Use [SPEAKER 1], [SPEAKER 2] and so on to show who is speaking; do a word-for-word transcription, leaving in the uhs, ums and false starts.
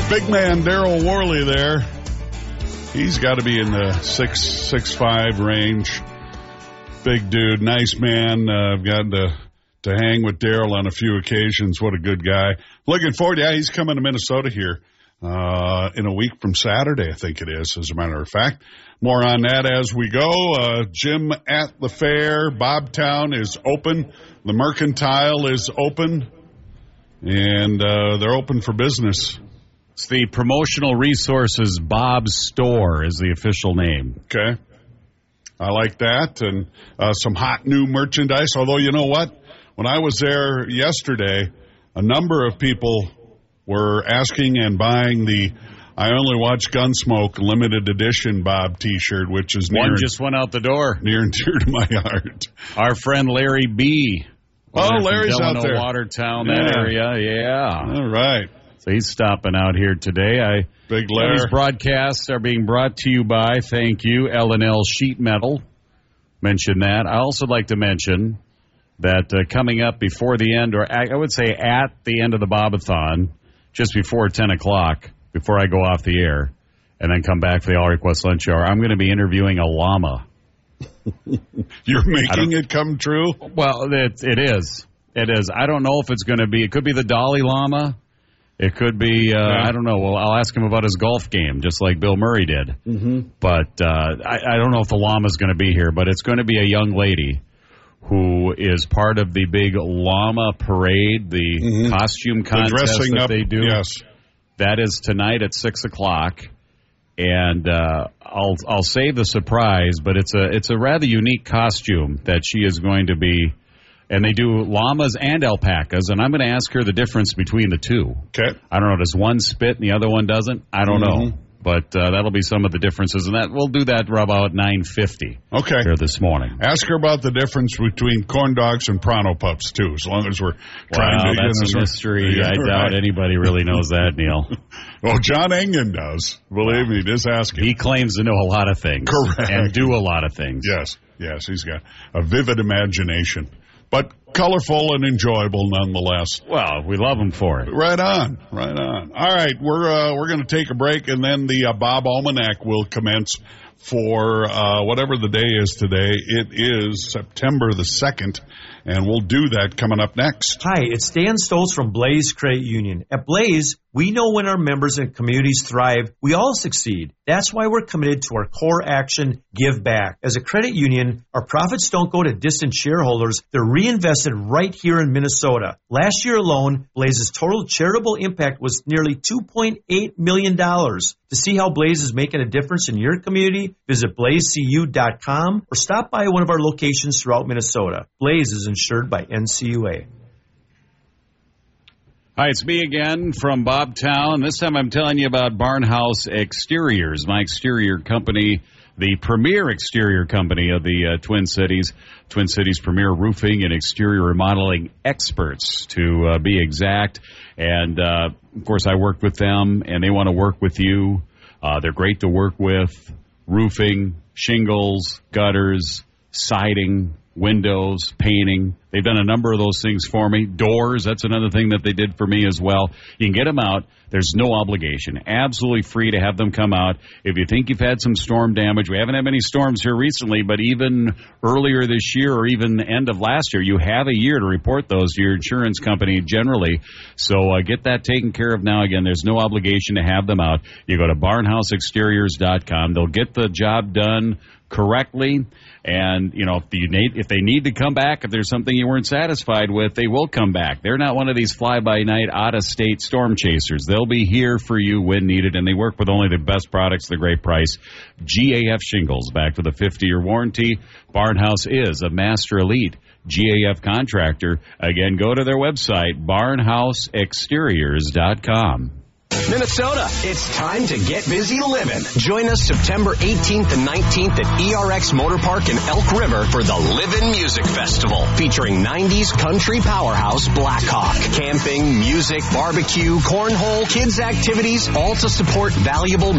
[SPEAKER 1] Big man Daryl Worley there. He's got to be in the six six five range. Big dude, nice man. Uh, I've gotten to to hang with Daryl on a few occasions. What a good guy. Looking forward. Yeah, he's coming to Minnesota here uh, in a week from Saturday, I think it is, as a matter of fact. More on that as we go. Uh, Jim at the fair. Bobtown is open. The Mercantile is open. And uh, they're open for business.
[SPEAKER 2] It's the Promotional Resources Bob's Store is the official name.
[SPEAKER 1] Okay. I like that. And uh, some hot new merchandise. Although, you know what? When I was there yesterday, a number of people were asking and buying the I Only Watch Gunsmoke limited edition Bob T-shirt, which is near
[SPEAKER 2] One just went out the door.
[SPEAKER 1] Near and dear to my heart.
[SPEAKER 2] Our friend Larry B.
[SPEAKER 1] Oh, Larry's
[SPEAKER 2] Delano,
[SPEAKER 1] out there.
[SPEAKER 2] Watertown,
[SPEAKER 1] Yeah.
[SPEAKER 2] that area. Yeah.
[SPEAKER 1] All right.
[SPEAKER 2] So he's stopping out here today. I
[SPEAKER 1] Big Larry.
[SPEAKER 2] These broadcasts are being brought to you by, thank you, L and L Sheet Metal. Mention that. I also like to mention that uh, coming up before the end, or I would say at the end of the Bobathon, just before ten o'clock, before I go off the air, and then come back for the All Request Lunch Hour, I'm going to be interviewing a llama.
[SPEAKER 1] You're making it come true?
[SPEAKER 2] Well, it, it is. It is. I don't know if it's going to be, it could be the Dalai Lama. It could be, uh, yeah. I don't know. Well, I'll ask him about his golf game, just like Bill Murray did.
[SPEAKER 1] Mm-hmm.
[SPEAKER 2] But uh, I, I don't know if the llama's going to be here, but it's going to be a young lady who is part of the big llama parade, the mm-hmm. costume contest
[SPEAKER 1] the
[SPEAKER 2] that
[SPEAKER 1] up,
[SPEAKER 2] they do.
[SPEAKER 1] Yes.
[SPEAKER 2] That is tonight at six o'clock. And uh, I'll I'll save the surprise, but it's a it's a rather unique costume that she is going to be, and they do llamas and alpacas, and I'm going to ask her the difference between the two.
[SPEAKER 1] Okay.
[SPEAKER 2] I don't know, does one spit and the other one doesn't? I don't mm-hmm. know, but uh, that'll be some of the differences, and that we'll do that about nine fifty.
[SPEAKER 1] Okay.
[SPEAKER 2] Here this morning.
[SPEAKER 1] Ask her about the difference between corn dogs and Pronto Pups too, as long as we're trying
[SPEAKER 2] wow,
[SPEAKER 1] to.
[SPEAKER 2] That's a mystery. Yeah, I right. doubt anybody really knows that, Neil.
[SPEAKER 1] Well, John Engen does. Believe me, just ask him.
[SPEAKER 2] He claims to know a lot of things.
[SPEAKER 1] Correct.
[SPEAKER 2] And do a lot of things.
[SPEAKER 1] Yes, yes, he's got a vivid imagination. But colorful and enjoyable nonetheless.
[SPEAKER 2] Well, we love him for it.
[SPEAKER 1] Right on, right on. All right, we're uh, we're going to take a break, and then the uh, Bob Almanac will commence for uh, whatever the day is today. It is September the second, and we'll do that coming up next.
[SPEAKER 3] Hi, it's Dan Stoltz from Blaze Credit Union. At Blaze, we know when our members and communities thrive, we all succeed. That's why we're committed to our core action, Give Back. As a credit union, our profits don't go to distant shareholders. They're reinvested right here in Minnesota. Last year alone, Blaze's total charitable impact was nearly two point eight million dollars. To see how Blaze is making a difference in your community, visit blaze c u dot com or stop by one of our locations throughout Minnesota. Blaze is insured by N C U A.
[SPEAKER 2] Hi, it's me again from Bobtown. This time I'm telling you about Barnhouse Exteriors, my exterior company, the premier exterior company of the uh, Twin Cities, Twin Cities premier roofing and exterior remodeling experts, to uh, be exact. And, uh, of course, I worked with them, and they want to work with you. Uh, they're great to work with. Roofing, shingles, gutters, siding, windows, painting. They've done a number of those things for me. Doors, that's another thing that they did for me as well. You can get them out. There's no obligation. Absolutely free to have them come out. If you think you've had some storm damage, we haven't had many storms here recently, but even earlier this year or even the end of last year, you have a year to report those to your insurance company generally. So uh, get that taken care of now. Again, there's no obligation to have them out. You go to barnhouse exteriors dot com. They'll get the job done correctly, and you know if you need if they need to come back, if there's something you weren't satisfied with, they will come back. They're not one of these fly-by-night out-of-state storm chasers. They'll be here for you when needed, and they work with only the best products at a great price. G A F Shingles, back with a fifty-year warranty. Barnhouse is a Master Elite G A F contractor. Again, go to their website, barnhouse exteriors dot com.
[SPEAKER 4] Minnesota, it's time to get busy living. Join us September eighteenth and nineteenth at E R X Motor Park in Elk River for the Livin' Music Festival, featuring nineties country powerhouse Blackhawk. Camping, music, barbecue, cornhole, kids' activities, all to support valuable